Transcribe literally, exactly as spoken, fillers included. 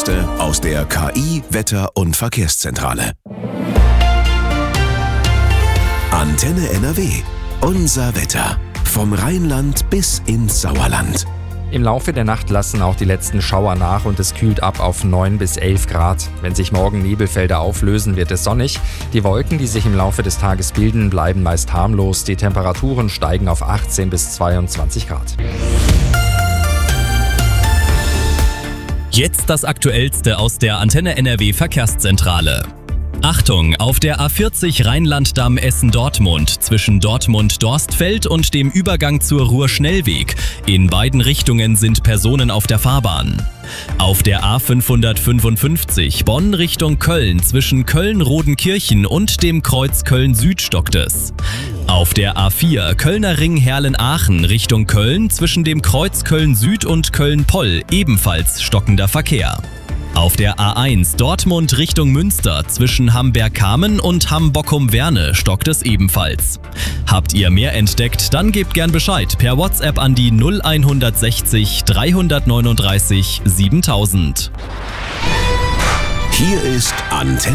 Neueste aus der K I, Wetter- und Verkehrszentrale. Antenne N R W. Unser Wetter. Vom Rheinland bis ins Sauerland. Im Laufe der Nacht lassen auch die letzten Schauer nach und es kühlt ab auf neun bis elf Grad. Wenn sich morgen Nebelfelder auflösen, wird es sonnig. Die Wolken, die sich im Laufe des Tages bilden, bleiben meist harmlos. Die Temperaturen steigen auf achtzehn bis zweiundzwanzig Grad. Jetzt das Aktuellste aus der Antenne N R W Verkehrszentrale. Achtung, auf der A vierzig Rheinlanddamm Essen-Dortmund zwischen Dortmund-Dorstfeld und dem Übergang zur Ruhr-Schnellweg. In beiden Richtungen sind Personen auf der Fahrbahn. Auf der A fünfhundertfünfundfünfzig Bonn Richtung Köln zwischen Köln-Rodenkirchen und dem Kreuz Köln-Süd stockt es. Auf der A vier Kölner Ring Herlen-Aachen Richtung Köln zwischen dem Kreuz Köln-Süd und Köln-Poll ebenfalls stockender Verkehr. Auf der A eins Dortmund Richtung Münster zwischen Hamberg-Kamen und Hamm-Bockum-Werne stockt es ebenfalls. Habt ihr mehr entdeckt, dann gebt gern Bescheid per WhatsApp an die null sechs eins drei neun drei siebentausend. Hier ist Antenne